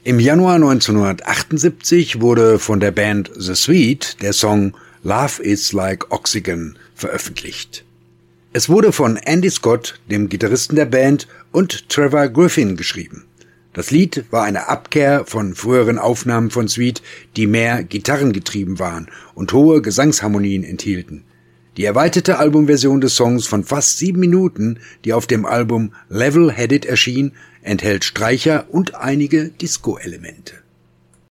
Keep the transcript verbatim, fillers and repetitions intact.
Im Januar neunzehnhundertachtundsiebzig wurde von der Band The Sweet der Song Love is Like Oxygen veröffentlicht. Es wurde von Andy Scott, dem Gitarristen der Band, und Trevor Griffin geschrieben. Das Lied war eine Abkehr von früheren Aufnahmen von Sweet, die mehr gitarrengetrieben waren und hohe Gesangsharmonien enthielten. Die erweiterte Albumversion des Songs von fast sieben Minuten, die auf dem Album Level Headed erschien, enthält Streicher und einige Disco-Elemente.